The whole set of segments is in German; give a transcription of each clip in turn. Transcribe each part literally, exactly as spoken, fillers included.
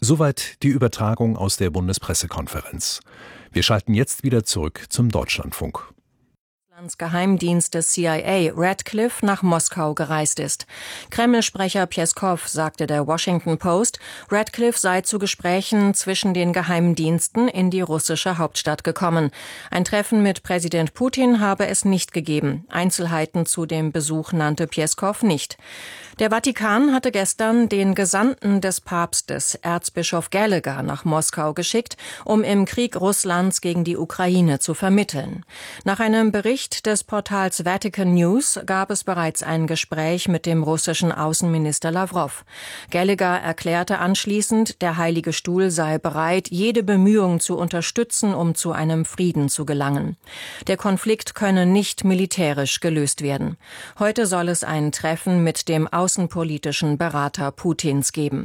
Soweit die Übertragung aus der Bundespressekonferenz. Wir schalten jetzt wieder zurück zum Deutschlandfunk. Geheimdienst des C I A Radcliffe nach Moskau gereist ist. Kreml-Sprecher Pjeskow sagte der Washington Post, Radcliffe sei zu Gesprächen zwischen den Geheimdiensten in die russische Hauptstadt gekommen. Ein Treffen mit Präsident Putin habe es nicht gegeben. Einzelheiten zu dem Besuch nannte Pjeskow nicht. Der Vatikan hatte gestern den Gesandten des Papstes, Erzbischof Gallagher, nach Moskau geschickt, um im Krieg Russlands gegen die Ukraine zu vermitteln. Nach einem Bericht des Portals Vatican News gab es bereits ein Gespräch mit dem russischen Außenminister Lawrow. Gallagher erklärte anschließend, der Heilige Stuhl sei bereit, jede Bemühung zu unterstützen, um zu einem Frieden zu gelangen. Der Konflikt könne nicht militärisch gelöst werden. Heute soll es ein Treffen mit dem außenpolitischen Berater Putins geben.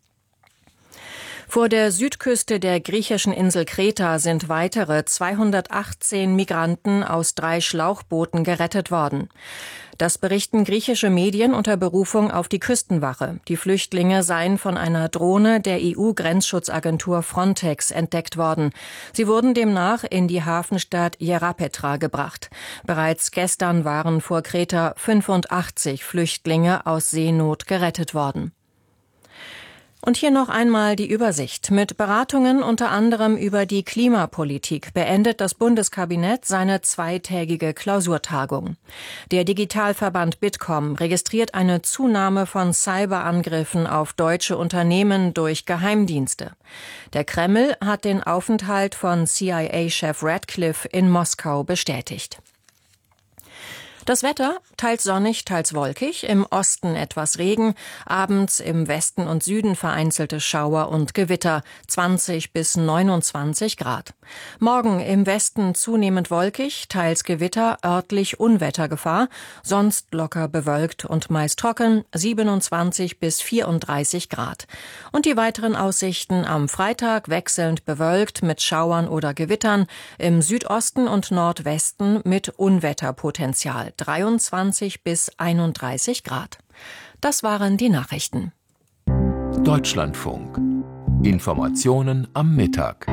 Vor der Südküste der griechischen Insel Kreta sind weitere zweihundertachtzehn Migranten aus drei Schlauchbooten gerettet worden. Das berichten griechische Medien unter Berufung auf die Küstenwache. Die Flüchtlinge seien von einer Drohne der E U-Grenzschutzagentur Frontex entdeckt worden. Sie wurden demnach in die Hafenstadt Ierapetra gebracht. Bereits gestern waren vor Kreta fünfundachtzig Flüchtlinge aus Seenot gerettet worden. Und hier noch einmal die Übersicht. Mit Beratungen unter anderem über die Klimapolitik beendet das Bundeskabinett seine zweitägige Klausurtagung. Der Digitalverband Bitkom registriert eine Zunahme von Cyberangriffen auf deutsche Unternehmen durch Geheimdienste. Der Kreml hat den Aufenthalt von C I A-Chef Radcliffe in Moskau bestätigt. Das Wetter, teils sonnig, teils wolkig, im Osten etwas Regen, abends im Westen und Süden vereinzelte Schauer und Gewitter, zwanzig bis neunundzwanzig Grad. Morgen im Westen zunehmend wolkig, teils Gewitter, örtlich Unwettergefahr, sonst locker bewölkt und meist trocken, siebenundzwanzig bis vierunddreißig Grad. Und die weiteren Aussichten am Freitag wechselnd bewölkt mit Schauern oder Gewittern, im Südosten und Nordwesten mit Unwetterpotenzial. dreiundzwanzig bis einunddreißig Grad. Das waren die Nachrichten. Deutschlandfunk. Informationen am Mittag.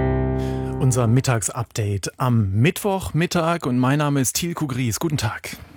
Unser Mittagsupdate am Mittwochmittag und mein Name ist Thiel Kugries. Guten Tag.